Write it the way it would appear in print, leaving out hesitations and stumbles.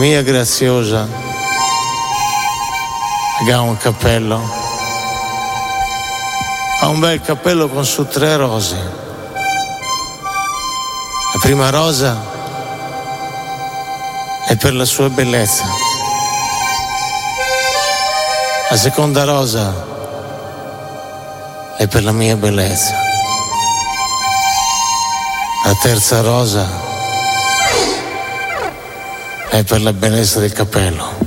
mia Graziosa che ha un cappello, ha un bel cappello con su 3 rose. La prima rosa è per la sua bellezza, la seconda rosa è per la mia bellezza, la terza rosa è per la bellezza del cappello.